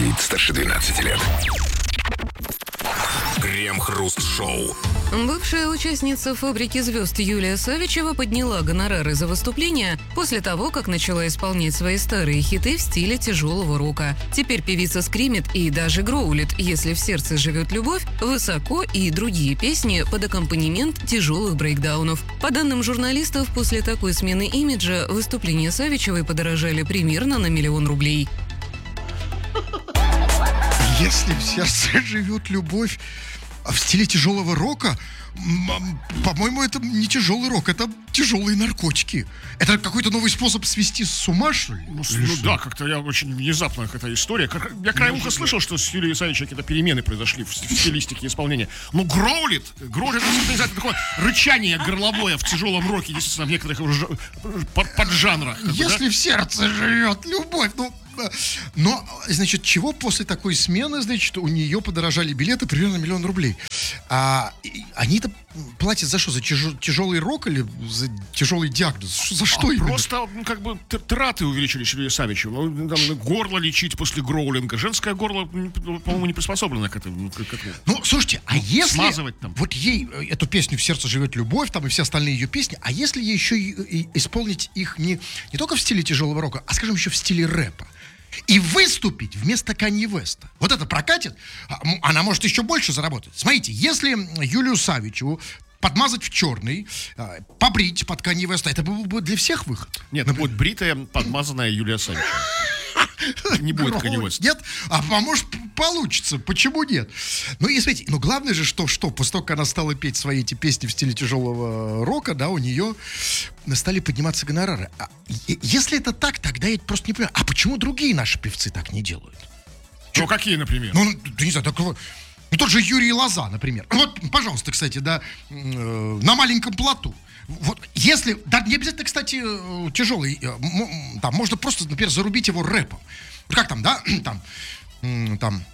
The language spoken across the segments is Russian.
детей старше 12 лет. Крем-хруст-шоу. Бывшая участница «Фабрики звезд» Юлия Савичева подняла гонорары за выступления после того, как начала исполнять свои старые хиты в стиле тяжелого рока. Теперь певица скримит и даже гроулит «Если в сердце живет любовь», «Высоко» и другие песни под аккомпанемент тяжелых брейкдаунов. По данным журналистов, после такой смены имиджа выступления Савичевой подорожали примерно на 1 миллион рублей. Если в сердце живет любовь в стиле тяжелого рока, по-моему, это не тяжелый рок, это тяжелые наркотики. Это какой-то новый способ свести с ума, что ли? Ну да, как-то я очень внезапно эта история. Я краем уха слышал, что с Юлией Савичевой какие-то перемены произошли в стилистике исполнения. Ну, гроулит, это такое рычание горловое в тяжелом роке, естественно, в некоторых поджанрах. Если в сердце живет любовь, но, значит, чего после такой смены, значит, у нее подорожали билеты примерно 1 миллион рублей. Они-то платят за что? За тяжелый рок или за тяжелый диагноз? За что именно? Просто, траты увеличились Юлии Савичевой. Горло лечить после гроулинга. Женское горло, по-моему, не приспособлено к этому. Ну, слушайте, а если... Смазывать там. Вот ей эту песню «В сердце живет любовь», там и все остальные ее песни, а если ей еще и исполнить их не только в стиле тяжелого рока, а, скажем, еще в стиле рэпа? И выступить вместо Канье Уэста. Вот это прокатит, она может еще больше заработать. Смотрите, если Юлию Савичеву подмазать в черный, побрить под Канье Уэста, это был бы для всех выход. Нет, это будет бритая, подмазанная Юлия Савичева. Не будет Канье Уэста. Нет? А может получится, почему нет? Ну и смотрите, главное же, что после того, как она стала петь свои эти песни в стиле тяжелого рока, да, у нее стали подниматься гонорары. Если это так, тогда я просто не понимаю, а почему другие наши певцы так не делают? Ну, какие, например? Ну, не знаю, такого... тот же Юрий Лоза, например. Вот, пожалуйста, кстати, да, на маленьком плоту. Вот, если, да, не обязательно, кстати, тяжелый, там, можно просто, например, зарубить его рэпом. Как там, да, там,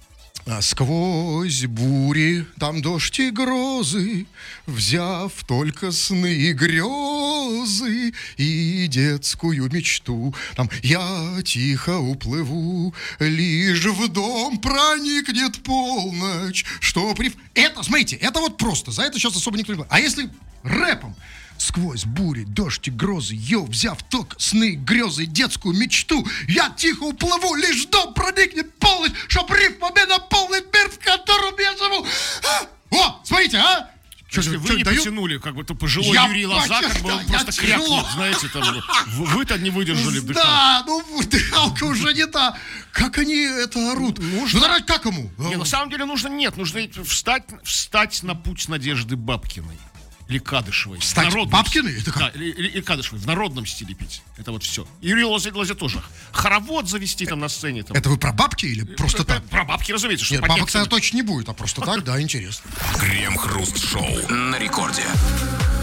сквозь бури, там дождь и грозы, взяв только сны и грезы и детскую мечту, там, я тихо уплыву, лишь в дом проникнет полночь, что Это, смотрите, это вот просто, за это сейчас особо никто не... А если рэпом? Сквозь бури, дождь и грозы, взяв только сны, грезы, детскую мечту, я тихо уплыву, лишь в дом проникнет полночь, чтоб рифма наполнит мир, в котором я живу. О, смотрите, а? Если вы не потянули, как бы, то пожилой Юрий Лоза, как бы он просто крякнет, знаете, там, вы-то не выдержали дыхалку. Да, дыхалка уже не та. Как они это орут? Нужно, как ему? Не, на самом деле нужно встать на путь Надежды Бабкиной. Или Кадышевой. Кстати, Бабкиной? Да, или Кадышевой. В народном стиле петь. Это вот все. И Юрий Лозе тоже. Хоровод завести там на сцене. Там. Это вы про бабки или просто так? Про бабки, разумеется. Нет, бабок-то точно не будет, а просто так, да, интересно. Крем-хруст-шоу на рекорде.